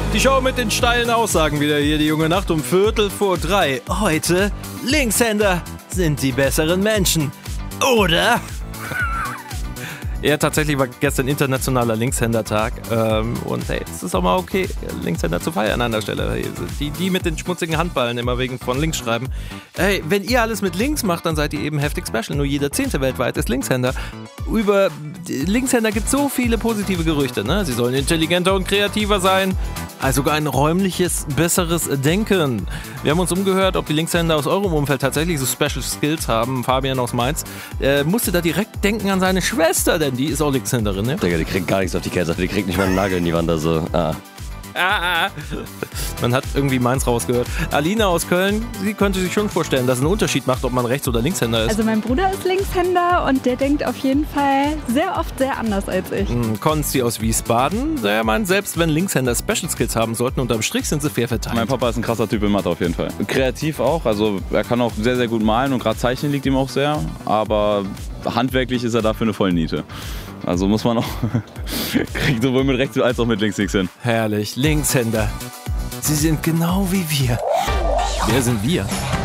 Die Show mit den steilen Aussagen wieder hier, die junge Nacht um 2:45. Heute, Linkshänder sind die besseren Menschen, oder? Ja, tatsächlich war gestern internationaler Linkshänder-Tag und hey, es ist auch mal okay, Linkshänder zu feiern an der Stelle. Die mit den schmutzigen Handballen immer wegen von links schreiben. Hey, wenn ihr alles mit links macht, dann seid ihr eben heftig special. Nur jeder 10. weltweit ist Linkshänder. Über Linkshänder gibt es so viele positive Gerüchte, ne? Sie sollen intelligenter und kreativer sein. Also sogar ein räumliches, besseres Denken. Wir haben uns umgehört, ob die Linkshänder aus eurem Umfeld tatsächlich so Special Skills haben. Fabian aus Mainz musste da direkt denken an seine Schwester, denn die ist auch Linkshänderin, ne? Digga, die kriegt gar nichts auf die Kette. Die kriegt nicht mal einen Nagel in die Wand, also, Man hat irgendwie Mainz rausgehört. Alina aus Köln, sie könnte sich schon vorstellen, dass es einen Unterschied macht, ob man Rechts- oder Linkshänder ist. Also mein Bruder ist Linkshänder und der denkt auf jeden Fall sehr oft sehr anders als ich. Konsti aus Wiesbaden, der meint, selbst wenn Linkshänder Special Skills haben sollten, unterm Strich sind sie fair verteilt. Mein Papa ist ein krasser Typ in Mathe auf jeden Fall. Kreativ auch, also er kann auch sehr, sehr gut malen und gerade Zeichnen liegt ihm auch sehr, aber handwerklich ist er dafür eine Vollniete. Also muss man auch, kriegt sowohl mit rechts als auch mit links nichts hin. Herrlich, Linkshänder. Sie sind genau wie wir. Wer sind wir?